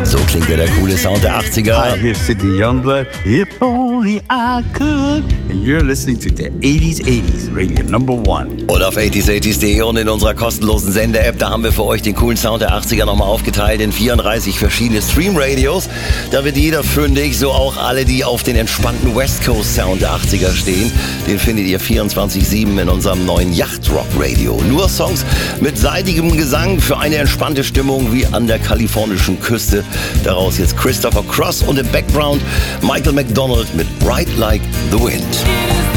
So klingt der coole Sound der 80er. Hi, here's Sidney Youngblood. If only I could. And you're listening to the 80s, Radio Number One. Und auf 80s80s.de und in unserer kostenlosen Sender-App, da haben wir für euch den coolen Sound der 80er nochmal aufgeteilt in 34 verschiedene Stream-Radios. Da wird jeder fündig, so auch alle, die auf den entspannten West Coast Sound der 80er stehen. Den findet ihr 24/7 in unserem neuen Yacht-Rock-Radio. Nur Songs mit seidigem Gesang für eine entspannte Stimmung wie an der kalifornischen Küste. Daraus jetzt Christopher Cross und im Background Michael McDonald mit Ride Like the Wind.